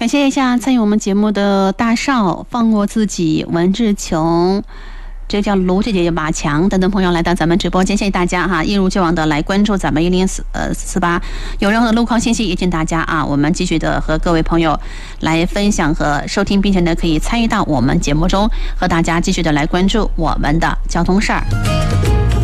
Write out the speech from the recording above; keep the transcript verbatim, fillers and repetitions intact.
感谢一下参与我们节目的大少、放过自己、文志琼。这叫卢姐姐、马强等等朋友来到咱们直播间，谢谢大家哈！一如既往的来关注咱们一零四呃四八，有任何的路况信息，也请大家啊，我们继续的和各位朋友来分享和收听，并且呢可以参与到我们节目中，和大家继续的来关注我们的交通事儿。